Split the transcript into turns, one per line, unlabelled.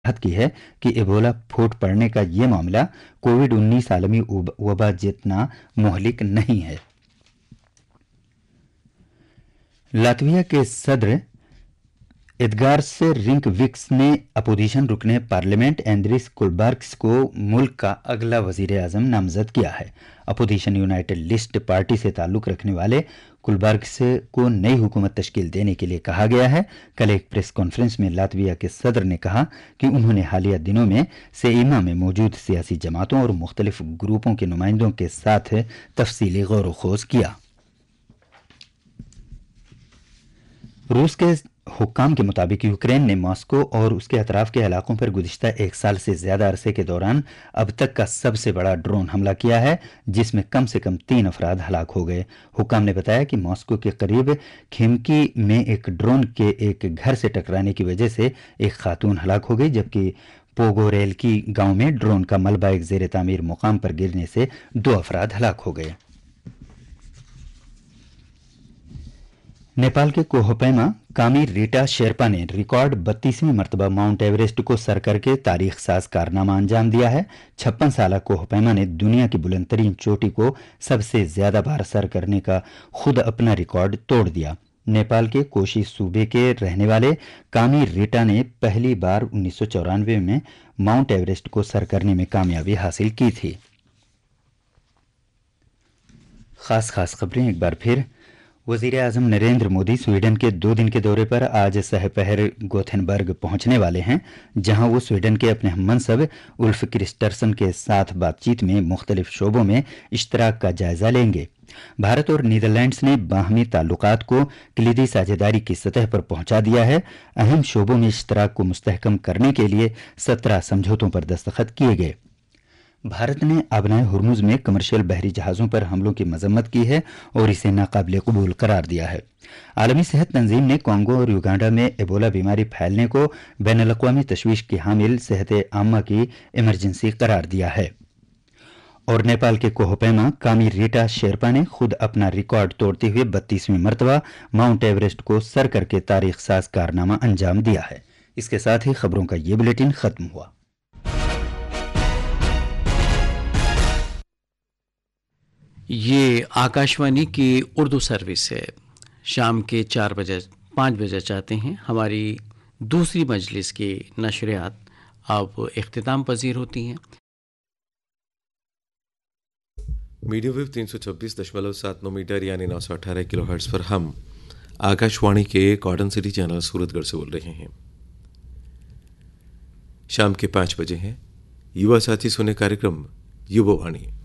वजाहत की है कि एबोला फूट पड़ने का ये मामला कोविड-19 आलमी वबा जितना मुहलिक नहीं है। लातविया के सदर एडगार्स रिंकविक्स ने अपोजिशन रुकने पार्लियामेंट एंड्रिस कुलबर्ग्स को मुल्क का अगला वजीर आजम नामजद किया है। अपोजिशन यूनाइटेड लिस्ट पार्टी से ताल्लुक रखने वाले कुलबर्ग्स को नई हुकूमत तश्कील देने के लिए कहा गया है। कल एक प्रेस कॉन्फ्रेंस में लातविया के सदर ने कहा कि उन्होंने हालिया दिनों में सेईमा में मौजूद सियासी जमातों और मुख्तलिफ ग्रुपों के नुमाइंदों के साथ तफसीली गौर व खोज किया। रूस के हुक्काम के मुताबिक यूक्रेन ने मॉस्को और उसके अतराफ के इलाकों पर गुज़िश्ता एक साल से ज्यादा अरसे के दौरान अब तक का सबसे बड़ा ड्रोन हमला किया है, जिसमें कम से कम 3 अफराद हलाक हो गए। हुक्काम ने बताया कि मॉस्को के करीब खिमकी में एक ड्रोन के एक घर से टकराने की वजह से एक खातून हलाक हो गई, जबकि पोगोरेल्की गांव में ड्रोन का मलबा एक जेर तामीर मुकाम पर गिरने से 2 अफराद हलाक हो गए। नेपाल के कोहपेमा कामी रीटा शेरपा ने रिकॉर्ड 32वीं मरतबा माउंट एवरेस्ट को सर करके तारीख साज कारनामा अंजाम दिया है। 56 साला कोहपेमा ने दुनिया की बुलंद तरीन चोटी को सबसे ज्यादा बार सर करने का खुद अपना रिकॉर्ड तोड़ दिया। नेपाल के कोशी सूबे के रहने वाले कामी रीटा ने पहली बार 1994 में माउंट एवरेस्ट को सर करने में कामयाबी हासिल की थी। खास खबरें एक बार फिर। वजीर आजम नरेंद्र मोदी स्वीडन के 2 दिन के दौरे पर आज सहपहर गोथेनबर्ग पहुंचने वाले हैं, जहां वो स्वीडन के अपने हममनसब उल्फ क्रिस्टरसन के साथ बातचीत में मुख्तलिफ शोबों में इश्तराक का जायजा लेंगे। भारत और नीदरलैंड्स ने बाहमी ताल्लुकात को कलीदी साझेदारी की सतह पर पहुंचा दिया है। अहम शोबों में इश्तराक को मुस्तहकम करने के लिए 17 समझौतों पर दस्तखत किए गए। भारत ने आबनाए हुर्मुज में कमर्शियल बहरी जहाज़ों पर हमलों की मजम्मत की है और इसे नाकाबिले कबूल करार दिया है। आलमी सेहत तंजीम ने कांगो और युगांडा में एबोला बीमारी फैलने को बैनुल-अक़वामी तशवीश की हामिल सेहत आम्मा की इमरजेंसी करार दिया है। और नेपाल के कोहपेमा कामी रीटा शेरपा ने खुद अपना रिकॉर्ड तोड़ते हुए 32वीं मरतबा माउंट एवरेस्ट को सर करके तारीख साज कारनामा अंजाम दिया है। इसके साथ ही खबरों का ये बुलेटिन खत्म हुआ।
ये आकाशवाणी की उर्दू सर्विस है। शाम के 5 बजे चाहते हैं हमारी दूसरी मजलिस की नशरियात अब इख्तिताम पजीर होती हैं।
मीडियम वेव 326.79 मीटर यानी 918 किलोहर्ट्ज़ पर हम आकाशवाणी के कॉटन सिटी चैनल सूरतगढ़ से बोल रहे हैं। शाम के 5 बजे हैं। युवा साथी सुने कार्यक्रम युवावाणी।